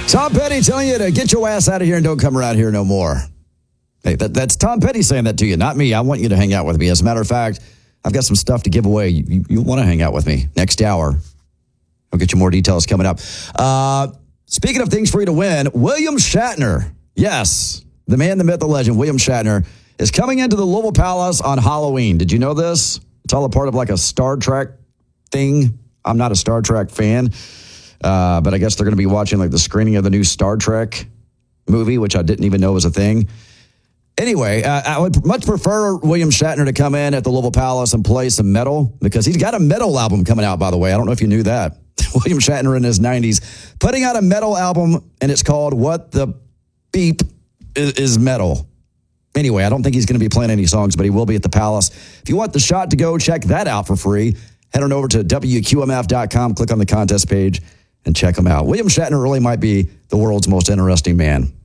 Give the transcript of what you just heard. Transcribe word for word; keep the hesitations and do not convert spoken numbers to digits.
Tom Petty telling you to get your ass out of here and don't come around here no more. Hey, that, that's Tom Petty saying that to you, not me. I want you to hang out with me. As a matter of fact, I've got some stuff to give away. You, you, you want to hang out with me next hour. I'll get you more details coming up. Uh, speaking of things for you to win, William Shatner, yes, the man, the myth, the legend, William Shatner, is coming into the Louisville Palace on Halloween. Did you know this? It's all a part of like a Star Trek thing. I'm not a Star Trek fan, uh, but I guess they're going to be watching like the screening of the new Star Trek movie, which I didn't even know was a thing. Anyway, uh, I would much prefer William Shatner to come in at the Louisville Palace and play some metal, because he's got a metal album coming out, by the way. I don't know if you knew that. William Shatner in his nineties putting out a metal album, and it's called What the Beep is, is Metal. Anyway, I don't think he's going to be playing any songs, but he will be at the Palace. If you want the shot to go check that out for free, head on over to W Q M F dot com, click on the contest page, and check him out. William Shatner really might be the world's most interesting man.